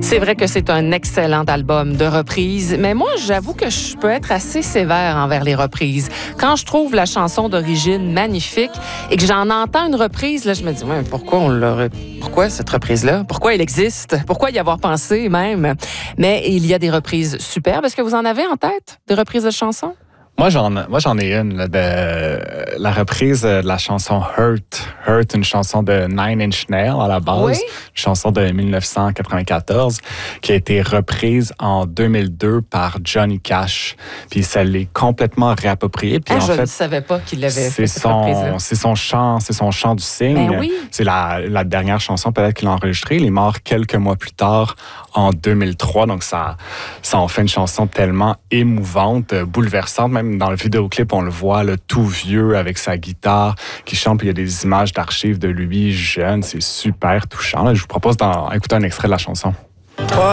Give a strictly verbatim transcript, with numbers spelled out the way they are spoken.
C'est vrai que c'est un excellent album de reprises, mais moi, j'avoue que je peux être assez sévère envers les reprises. Quand je trouve la chanson d'origine magnifique et que j'en entends une reprise, là, je me dis, ouais, pourquoi on l'a... Pourquoi cette reprise-là? Pourquoi elle existe? Pourquoi y avoir pensé même? Mais il y a des reprises superbes. Est-ce que vous en avez en tête, des reprises de chansons? Moi, j'en, moi, j'en ai une, là, de la reprise de la chanson Hurt. Hurt, une chanson de Nine Inch Nails à la base. Oui. Une chanson de dix-neuf cent quatre-vingt-quatorze qui a été reprise en deux mille deux par Johnny Cash. Puis ça l'est complètement réapproprié. Puis Ah, en je fait, ne savais pas qu'il avait c'est fait cette son, reprise-là. c'est son chant, c'est son chant du cygne. Ben oui. C'est la, la dernière chanson peut-être qu'il a enregistrée. Il est mort quelques mois plus tard, en deux mille trois. Donc ça, ça en fait une chanson tellement émouvante, bouleversante. Même dans le vidéoclip, on le voit, là, tout vieux avec sa guitare qui chante. Puis il y a des images d'archives de lui jeune. C'est super touchant. Là, je vous propose d'écouter un extrait de la chanson.